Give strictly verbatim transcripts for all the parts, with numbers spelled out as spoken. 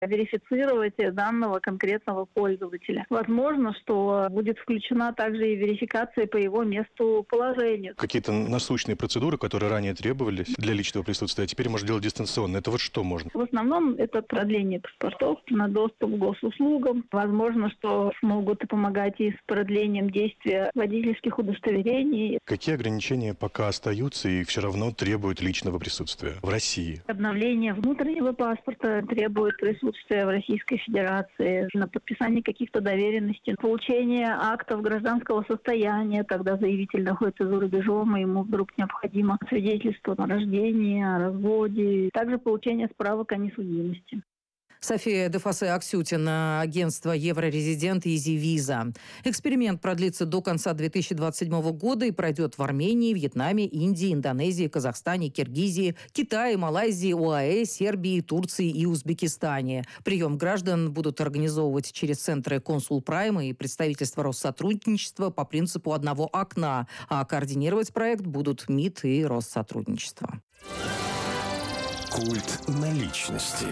верифицировать данного конкретного пользователя. Возможно, что будет включена также и верификация по его месту положения. Какие-то насущные процедуры, которые ранее требовались для личного присутствия, а теперь можно делать дистанционно. Это вот что можно? В основном это продление паспортов на доступ к госуслугам. Возможно, что смогут помогать и с продлением действия водительских удостоверений. Какие ограничения пока остаются и все равно требуют личного присутствия в России? Обновление внутреннего паспорта требует присутствия в Российской Федерации, на подписание каких-то доверенностей, получение актов гражданского состояния, когда заявитель находится за рубежом, и ему вдруг необходимо свидетельство о рождении, о разводе, также получение справок о несудимости. София Дефасе-Аксютина, агентство «Еврорезидент» Изи Виза. Эксперимент продлится до конца две тысячи двадцать седьмого года и пройдет в Армении, Вьетнаме, Индии, Индонезии, Казахстане, Киргизии, Китае, Малайзии, ОАЭ, Сербии, Турции и Узбекистане. Прием граждан будут организовывать через центры Консул Прайма и представительства Россотрудничества по принципу одного окна, а координировать проект будут МИД и Россотрудничество. Культ наличности.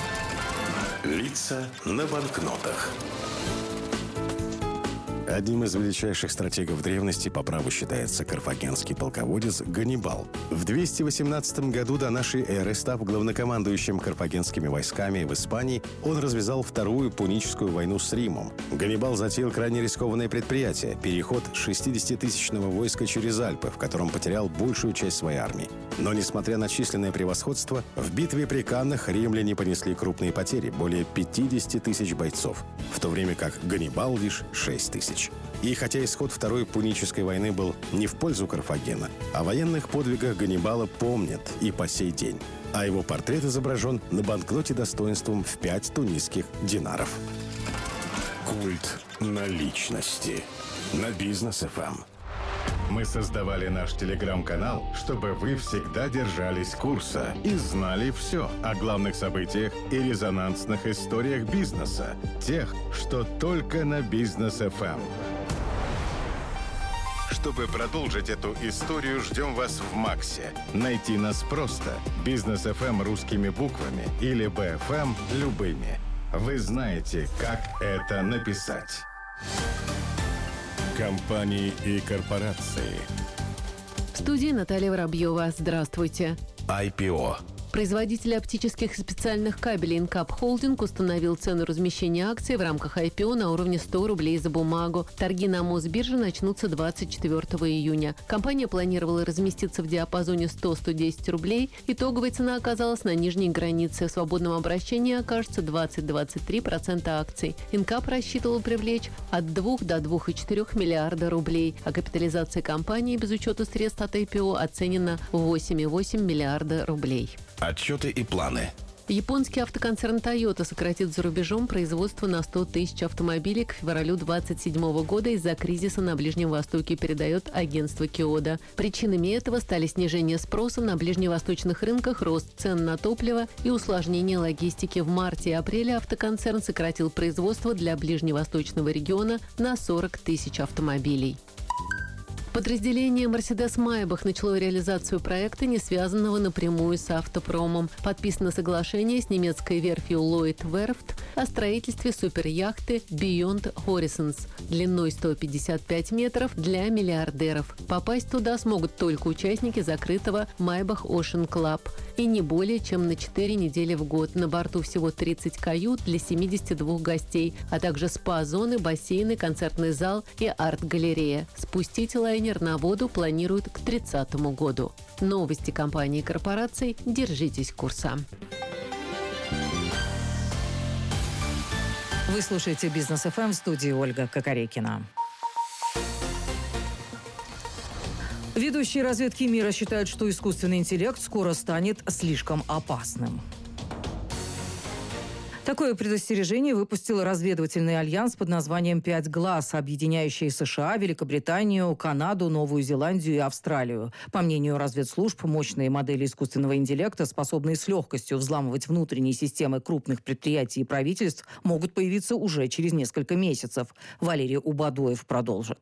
Лица на банкнотах. Одним из величайших стратегов древности по праву считается карфагенский полководец Ганнибал. В двести восемнадцатом году до нашей эры, став главнокомандующим карфагенскими войсками в Испании, он развязал Вторую Пуническую войну с Римом. Ганнибал затеял крайне рискованное предприятие – переход шестидесятитысячного войска через Альпы, в котором потерял большую часть своей армии. Но, несмотря на численное превосходство, в битве при Каннах римляне понесли крупные потери – более пятьдесят тысяч бойцов, в то время как Ганнибал лишь шесть тысяч. И хотя исход Второй Пунической войны был не в пользу Карфагена, о военных подвигах Ганнибала помнят и по сей день. А его портрет изображен на банкноте достоинством в пять тунисских динаров. Культ наличности. На Бизнес эф эм. Мы создавали наш телеграм-канал, чтобы вы всегда держались курса и знали все о главных событиях и резонансных историях бизнеса. Тех, что только на Бизнес эф эм. Чтобы продолжить эту историю, ждем вас в Максе. Найти нас просто. Бизнес эф эм русскими буквами или би эф эм любыми. Вы знаете, как это написать. Компании и корпорации. В студии Наталья Воробьева. Здравствуйте. ай пи о. Производитель оптических и специальных кабелей Инкап Холдинг установил цену размещения акций в рамках ай пи о на уровне сто рублей за бумагу. Торги на Мосбирже начнутся двадцать четвёртого июня. Компания планировала разместиться в диапазоне сто - сто десять рублей. Итоговая цена оказалась на нижней границе. В свободном обращении окажется двадцать - двадцать три процента акций. Инкап рассчитывал привлечь от двух до двух и четырёх миллиарда рублей, а капитализация компании без учета средств от ай пи о оценена в восемь и восемь миллиарда рублей. Отчеты и планы. Японский автоконцерн Toyota сократит за рубежом производство на сто тысяч автомобилей к февралю две тысячи двадцать седьмого года из-за кризиса на Ближнем Востоке, передает агентство Киода. Причинами этого стали снижение спроса на ближневосточных рынках, рост цен на топливо и усложнение логистики. В марте и апреле автоконцерн сократил производство для ближневосточного региона на сорок тысяч автомобилей. Подразделение «Мерседес-Майбах» начало реализацию проекта, не связанного напрямую с автопромом. Подписано соглашение с немецкой верфью Lloyd Werft о строительстве суперяхты Beyond Horizons длиной сто пятьдесят пять метров для миллиардеров. Попасть туда смогут только участники закрытого Maybach Ocean Club и не более чем на четыре недели в год. На борту всего тридцать кают для семидесяти двух гостей, а также спа-зоны, бассейны, концертный зал и арт-галерея. Спустить лайнер на воду планируют к тридцатому году. Новости компаний и корпораций. Держитесь курса. Вы слушаете Бизнес эф эм, в студии Ольга Кокорекина. Ведущие разведки мира считают, что искусственный интеллект скоро станет слишком опасным. Такое предостережение выпустил разведывательный альянс под названием «Пять глаз», объединяющий США, Великобританию, Канаду, Новую Зеландию и Австралию. По мнению разведслужб, мощные модели искусственного интеллекта, способные с легкостью взламывать внутренние системы крупных предприятий и правительств, могут появиться уже через несколько месяцев. Валерий Убадоев продолжит.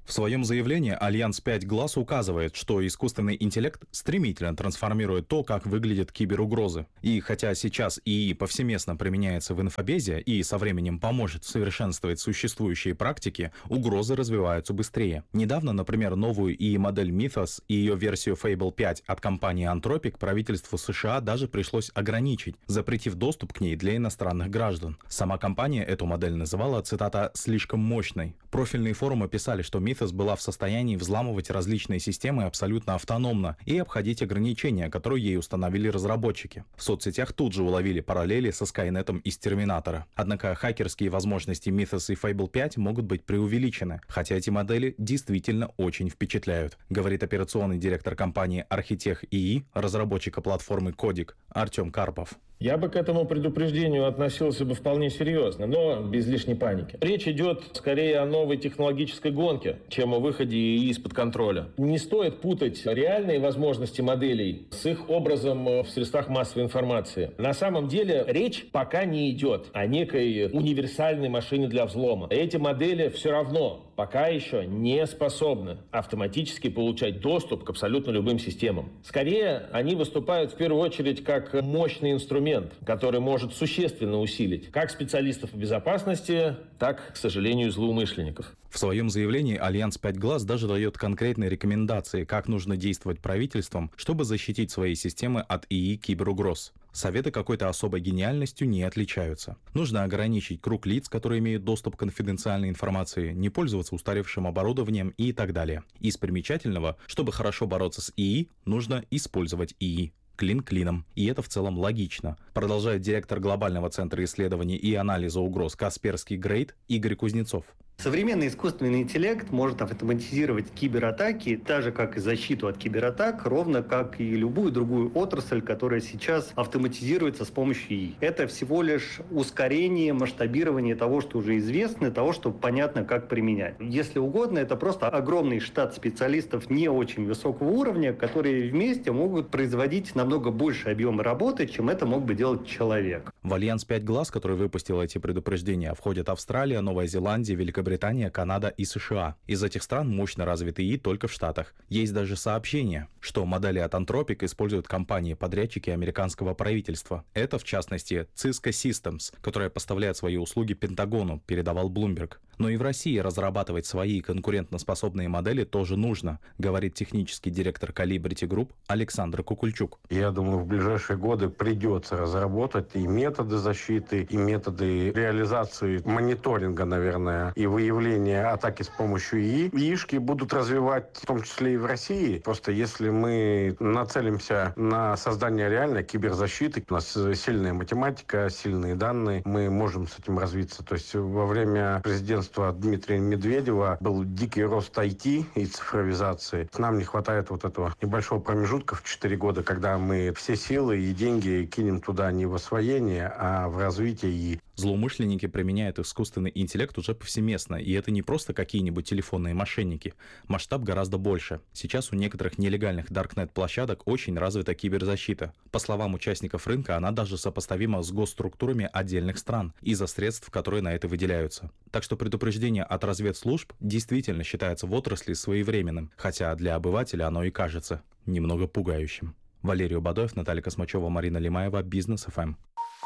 В своем заявлении Альянс пять глаз указывает, что искусственный интеллект стремительно трансформирует то, как выглядят киберугрозы. И хотя сейчас ИИ повсеместно применяется в инфобезе и со временем поможет совершенствовать существующие практики, угрозы развиваются быстрее. Недавно, например, новую ИИ-модель Mythos и ее версию Fable пять от компании Anthropic правительству США даже пришлось ограничить, запретив доступ к ней для иностранных граждан. Сама компания эту модель называла, цитата, «слишком мощной». Профильные форумы писали, что Mythos была в состоянии взламывать различные системы абсолютно автономно и обходить ограничения, которые ей установили разработчики. В соцсетях тут же уловили параллели со Скайнетом из Терминатора. Однако хакерские возможности Mythos и Fable пять могут быть преувеличены, хотя эти модели действительно очень впечатляют, говорит операционный директор компании Architect ИИ, разработчика платформы Кодик, Артем Карпов. Я бы к этому предупреждению относился бы вполне серьезно, но без лишней паники. Речь идет скорее о новой технологической гонке, чем о выходе ИИ из-под контроля. Не стоит путать реальные возможности моделей с их образом в средствах массовой информации. На самом деле речь пока не идет о некой универсальной машине для взлома. Эти модели все равно пока еще не способны автоматически получать доступ к абсолютно любым системам. Скорее, они выступают в первую очередь как мощный инструмент, который может существенно усилить как специалистов по безопасности, так, к сожалению, злоумышленников. В своем заявлении Альянс пять глаз даже дает конкретные рекомендации, как нужно действовать правительством, чтобы защитить свои системы от ИИ киберугроз. Советы какой-то особой гениальностью не отличаются. Нужно ограничить круг лиц, которые имеют доступ к конфиденциальной информации, не пользоваться устаревшим оборудованием и так далее. Из примечательного, чтобы хорошо бороться с ИИ, нужно использовать ИИ. Клин клином. И это в целом логично. Продолжает директор Глобального центра исследований и анализа угроз Касперский Грейд Игорь Кузнецов. Современный искусственный интеллект может автоматизировать кибератаки, так же как и защиту от кибератак, ровно как и любую другую отрасль, которая сейчас автоматизируется с помощью ИИ. Это всего лишь ускорение, масштабирование того, что уже известно, того, что понятно, как применять. Если угодно, это просто огромный штат специалистов не очень высокого уровня, которые вместе могут производить намного больше объема работы, чем это мог бы делать человек. В Альянс пять глаз, который выпустил эти предупреждения, входят Австралия, Новая Зеландия, Великобритания, Британия, Канада и США. Из этих стран мощно развиты ИИ только в Штатах. Есть даже сообщение, что модели от Anthropic используют компании-подрядчики американского правительства. Это, в частности, Cisco Systems, которая поставляет свои услуги Пентагону, передавал Bloomberg. Но и в России разрабатывать свои конкурентоспособные модели тоже нужно, говорит технический директор Calibrity Group Александр Кукульчук. Я думаю, в ближайшие годы придется разработать и методы защиты, и методы реализации мониторинга, наверное, и выявления атаки с помощью ИИ. ИИшки будут развивать, в том числе и в России. Просто если мы нацелимся на создание реальной киберзащиты, у нас сильная математика, сильные данные, мы можем с этим развиться. То есть во время президентства Дмитрия Медведева был дикий рост ай ти и цифровизации. Нам не хватает вот этого небольшого промежутка в четыре года, когда мы все силы и деньги кинем туда не в освоение, а в развитие ИИ. Злоумышленники применяют искусственный интеллект уже повсеместно, и это не просто какие-нибудь телефонные мошенники. Масштаб гораздо больше. Сейчас у некоторых нелегальных даркнет-площадок очень развита киберзащита. По словам участников рынка, она даже сопоставима с госструктурами отдельных стран из-за средств, которые на это выделяются. Так что предупреждение от разведслужб действительно считается в отрасли своевременным, хотя для обывателя оно и кажется немного пугающим. Валерий Бадоев, Наталья Космачева, Марина Лимаева, Бизнес эф эм.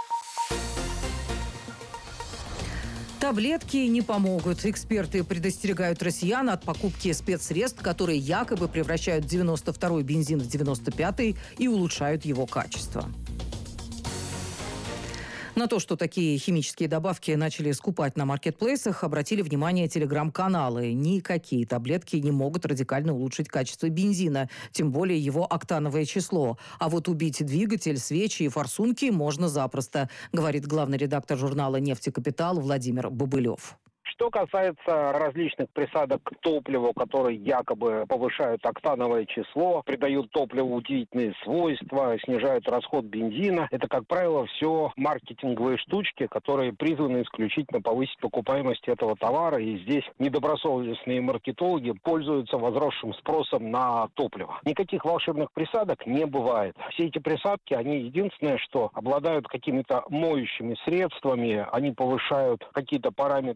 Таблетки не помогут. Эксперты предостерегают россиян от покупки спецсредств, которые якобы превращают девяносто второй бензин в девяносто пятый и улучшают его качество. На то, что такие химические добавки начали скупать на маркетплейсах, обратили внимание телеграм-каналы. Никакие таблетки не могут радикально улучшить качество бензина, тем более его октановое число. А вот убить двигатель, свечи и форсунки можно запросто, говорит главный редактор журнала «Нефтекапитал» Владимир Бобылев. Что касается различных присадок к топливу, которые якобы повышают октановое число, придают топливу удивительные свойства, снижают расход бензина, это, как правило, все маркетинговые штучки, которые призваны исключительно повысить покупаемость этого товара. И здесь недобросовестные маркетологи пользуются возросшим спросом на топливо. Никаких волшебных присадок не бывает. Все эти присадки, они единственное, что обладают какими-то моющими средствами, они повышают какие-то параметры топлива,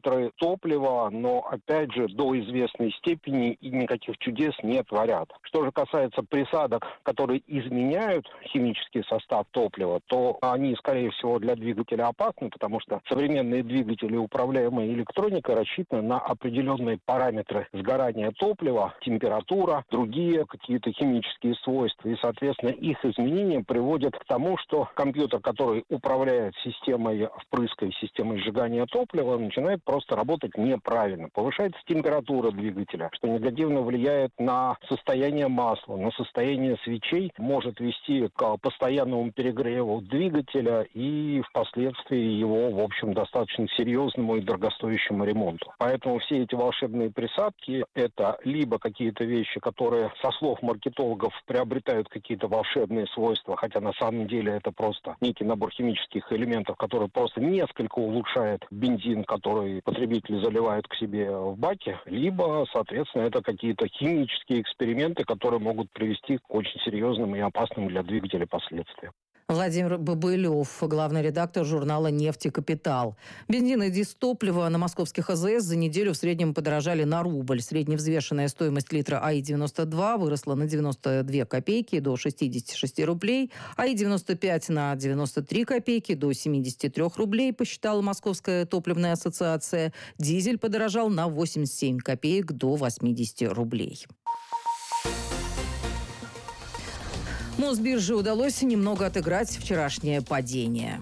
топливо, но, опять же, до известной степени и никаких чудес не творят. Что же касается присадок, которые изменяют химический состав топлива, то они, скорее всего, для двигателя опасны, потому что современные двигатели, управляемые электроникой, рассчитаны на определенные параметры сгорания топлива, температура, другие какие-то химические свойства. И, соответственно, их изменения приводят к тому, что компьютер, который управляет системой впрыска и системой сжигания топлива, начинает просто работать неправильно. Повышается температура двигателя, что негативно влияет на состояние масла, на состояние свечей, может вести к постоянному перегреву двигателя и впоследствии его, в общем, достаточно серьезному и дорогостоящему ремонту. Поэтому все эти волшебные присадки – это либо какие-то вещи, которые, со слов маркетологов, приобретают какие-то волшебные свойства, хотя на самом деле это просто некий набор химических элементов, который просто несколько улучшает бензин, который потребитель заливает к себе в баке, либо, соответственно, это какие-то химические эксперименты, которые могут привести к очень серьезным и опасным для двигателя последствиям. Владимир Бобылев, главный редактор журнала «Нефть и Капитал». Бензин и дизтопливо на московских АЗС за неделю в среднем подорожали на рубль. Средневзвешенная стоимость литра АИ девяносто два выросла на девяносто две копейки до шестьдесят шесть рублей, АИ девяносто пять на девяносто три копейки до семьдесят три рублей, посчитала Московская топливная ассоциация. Дизель подорожал на восемьдесят семь копеек до восемьдесят рублей. Мосбирже удалось немного отыграть вчерашнее падение.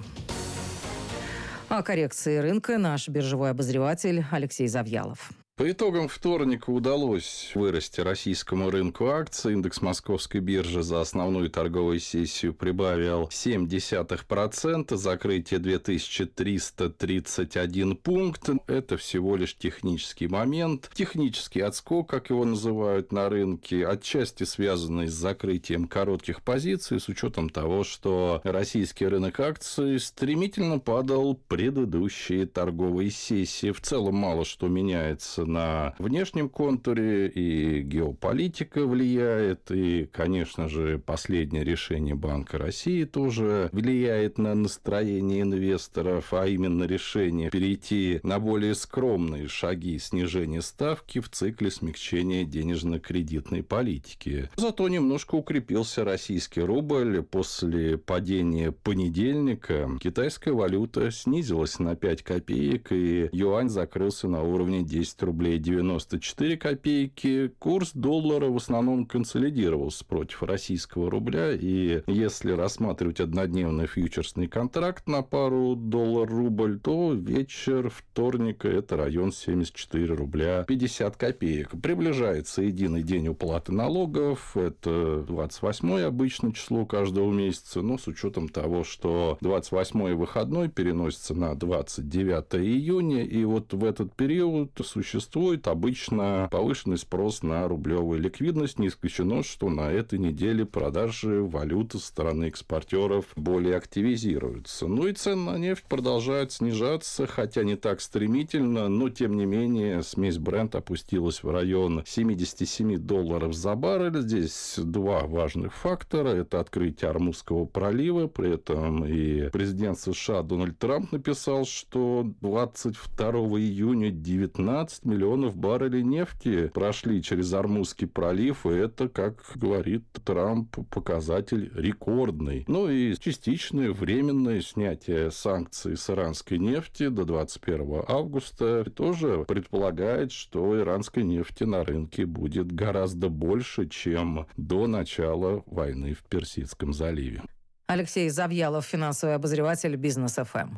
О коррекции рынка наш биржевой обозреватель Алексей Завьялов. По итогам вторника удалось вырасти российскому рынку акций. Индекс Московской биржи за основную торговую сессию прибавил семь десятых процента, закрытие две тысячи триста тридцать один пункт. Это всего лишь технический момент. Технический отскок, как его называют на рынке, отчасти связанный с закрытием коротких позиций, с учетом того, что российский рынок акций стремительно падал предыдущие торговые сессии. В целом мало что меняется на внешнем контуре, и геополитика влияет, и, конечно же, последнее решение Банка России тоже влияет на настроение инвесторов, а именно решение перейти на более скромные шаги снижения ставки в цикле смягчения денежно-кредитной политики. Зато немножко укрепился российский рубль. После падения понедельника китайская валюта снизилась на пять копеек, и юань закрылся на уровне десять рублей девяносто четыре копейки. Курс доллара в основном консолидировался против российского рубля, и если рассматривать однодневный фьючерсный контракт на пару доллар-рубль, то вечер вторника – это район семьдесят четыре рубля пятьдесят копеек. Приближается единый день уплаты налогов, это двадцать восьмое обычно число каждого месяца, но с учетом того, что двадцать восьмое выходной переносится на двадцать девятое июня, и вот в этот период существует Существует обычно повышенный спрос на рублевую ликвидность. Не исключено, что на этой неделе продажи валюты со стороны экспортеров более активизируются. Ну и цены на нефть продолжают снижаться, хотя не так стремительно, но тем не менее смесь Brent опустилась в район семьдесят семь долларов за баррель. Здесь два важных фактора. Это открытие Ормузского пролива. При этом и президент США Дональд Трамп написал, что двадцать второго июня девятнадцать миллионов баррелей нефти прошли через Ормузский пролив, и это, как говорит Трамп, показатель рекордный. Ну и частичное временное снятие санкций с иранской нефти до двадцать первого августа тоже предполагает, что иранской нефти на рынке будет гораздо больше, чем до начала войны в Персидском заливе. Алексей Завьялов, финансовый обозреватель Бизнес эф эм.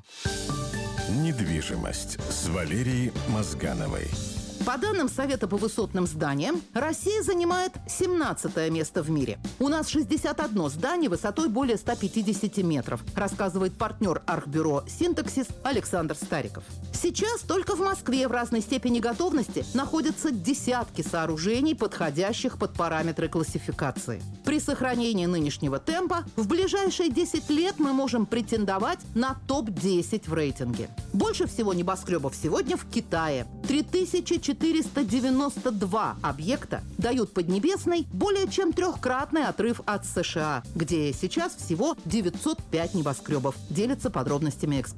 Недвижимость с Валерией Мозгановой. По данным Совета по высотным зданиям, Россия занимает семнадцатое место в мире. У нас шестьдесят одно здание высотой более ста пятидесяти метров, рассказывает партнер архбюро «Синтаксис» Александр Стариков. Сейчас только в Москве в разной степени готовности находятся десятки сооружений, подходящих под параметры классификации. При сохранении нынешнего темпа в ближайшие десять лет мы можем претендовать на топ десять в рейтинге. Больше всего небоскребов сегодня в Китае. три тысячи четыреста девяносто два объекта дают Поднебесной более чем трехкратный отрыв от США, где сейчас всего девятьсот пять небоскребов, делится подробностями эксперт.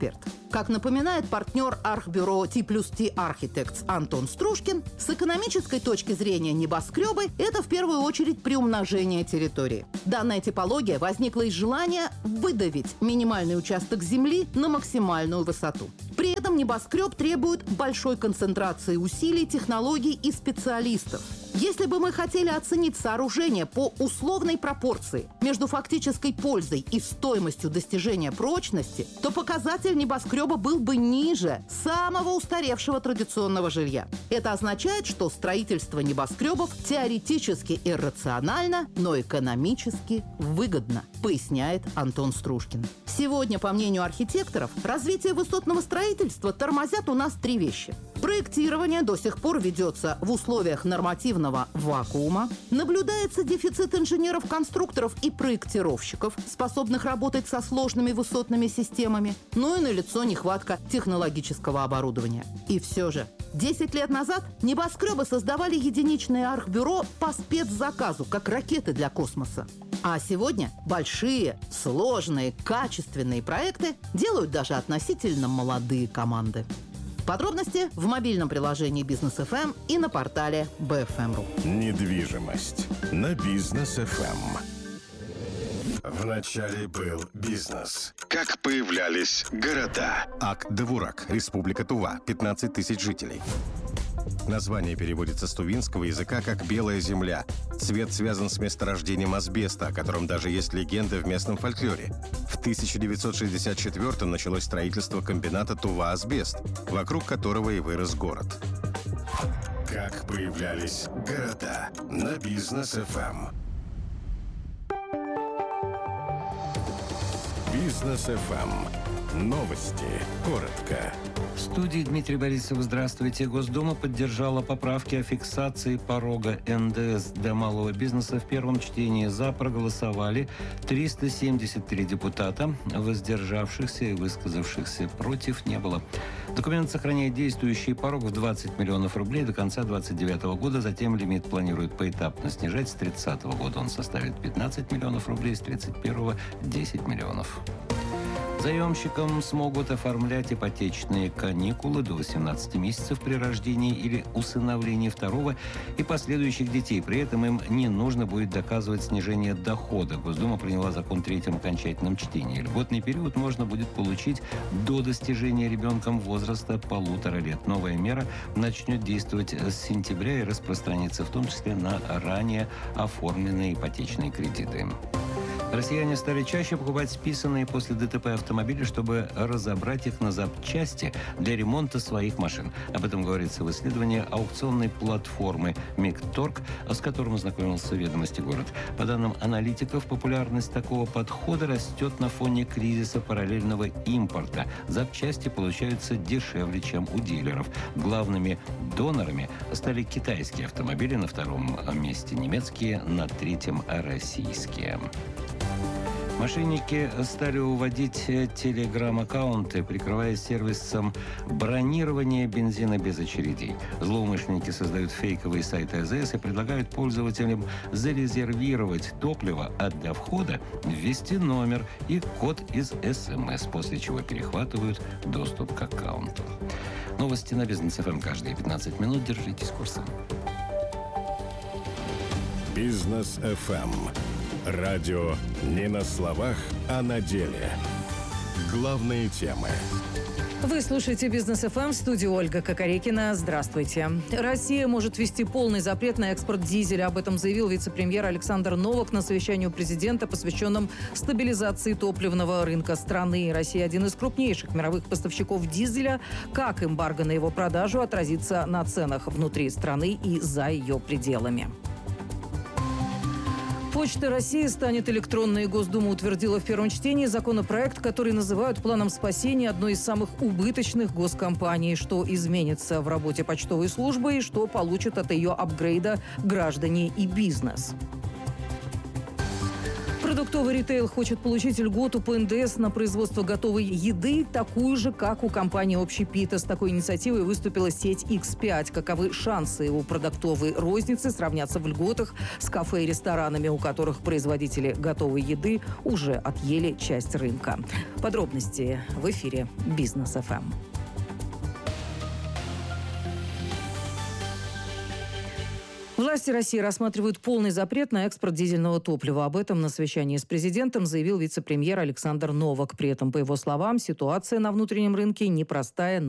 Как напоминает партнер Архбюро Ти плюс Ти Architects Антон Стружкин, с экономической точки зрения небоскребы – это в первую очередь приумножение территории. Данная типология возникла из желания выдавить минимальный участок земли на максимальную высоту. При этом небоскреб требует большой концентрации усилий, технологий и специалистов. Если бы мы хотели оценить сооружение по условной пропорции между фактической пользой и стоимостью достижения прочности, то показатель небоскреба был бы ниже самого устаревшего традиционного жилья. Это означает, что строительство небоскребов теоретически иррационально, но экономически выгодно, поясняет Антон Стружкин. Сегодня, по мнению архитекторов, развитие высотного строительства тормозят у нас три вещи. Проектирование до сих пор ведется в условиях нормативного вакуума. Наблюдается дефицит инженеров-конструкторов и проектировщиков, способных работать со сложными высотными системами. Ну и налицо нехватка технологического оборудования. И все же, десять лет назад небоскребы создавали единичные архбюро по спецзаказу, как ракеты для космоса. А сегодня большие, сложные, качественные проекты делают даже относительно молодые команды. Подробности в мобильном приложении Бизнес эф эм и на портале би эф эм точка ру. Недвижимость на Бизнес эф эм. Вначале был бизнес. Как появлялись города? Ак-Довурак, Республика Тува, пятнадцать тысяч жителей. Название переводится с тувинского языка как «белая земля». Цвет связан с месторождением асбеста, о котором даже есть легенда в местном фольклоре. В тысяча девятьсот шестьдесят четвёртом началось строительство комбината «Тува-Асбест», вокруг которого и вырос город. Как появлялись города на Бизнес эф эм. Бизнес эф эм. Новости. Коротко. В студии Дмитрий Борисов. Здравствуйте. Госдума поддержала поправки о фиксации порога эн дэ эс для малого бизнеса. В первом чтении «за» проголосовали триста семьдесят три депутата. Воздержавшихся и высказавшихся против не было. Документ сохраняет действующий порог в двадцать миллионов рублей до конца двадцать девятого года. Затем лимит планируют поэтапно снижать. С тридцатого года он составит пятнадцать миллионов рублей, с тридцать первого – десять миллионов. Заемщикам смогут оформлять ипотечные каникулы до восемнадцати месяцев при рождении или усыновлении второго и последующих детей. При этом им не нужно будет доказывать снижение дохода. Госдума приняла закон в третьем окончательном чтении. Льготный период можно будет получить до достижения ребенком возраста полутора лет. Новая мера начнет действовать с сентября и распространится в том числе на ранее оформленные ипотечные кредиты. Россияне стали чаще покупать списанные после дэ тэ пэ автомобили, чтобы разобрать их на запчасти для ремонта своих машин. Об этом говорится в исследовании аукционной платформы «Мигторг», с которым ознакомился «Ведомости город». По данным аналитиков, популярность такого подхода растет на фоне кризиса параллельного импорта. Запчасти получаются дешевле, чем у дилеров. Главными донорами стали китайские автомобили, на втором месте немецкие, на третьем российские. Мошенники стали уводить телеграм-аккаунты, прикрываясь сервисом бронирования бензина без очередей. Злоумышленники создают фейковые сайты а зэ эс и предлагают пользователям зарезервировать топливо, а для входа ввести номер и код из эс эм эс, после чего перехватывают доступ к аккаунту. Новости на Бизнес эф эм каждые пятнадцать минут. Держитесь курса. Бизнес эф эм. Радио не на словах, а на деле. Главные темы. Вы слушаете «Бизнес эф эм», в студии Ольга Кокорекина. Здравствуйте. Россия может ввести полный запрет на экспорт дизеля. Об этом заявил вице-премьер Александр Новак на совещании у президента, посвященном стабилизации топливного рынка страны. Россия – один из крупнейших мировых поставщиков дизеля. Как эмбарго на его продажу отразится на ценах внутри страны и за ее пределами? Почта России станет электронной. Госдума утвердила в первом чтении законопроект, который называют планом спасения одной из самых убыточных госкомпаний. Что изменится в работе почтовой службы и что получат от ее апгрейда граждане и бизнес. Продуктовый ритейл хочет получить льготу по эн дэ эс на производство готовой еды, такую же, как у компании «Общепита». С такой инициативой выступила сеть икс пять. Каковы шансы у продуктовой розницы сравняться в льготах с кафе и ресторанами, у которых производители готовой еды уже отъели часть рынка? Подробности в эфире «Бизнес эф эм». Власти России рассматривают полный запрет на экспорт дизельного топлива. Об этом на совещании с президентом заявил вице-премьер Александр Новак. При этом, по его словам, ситуация на внутреннем рынке непростая, но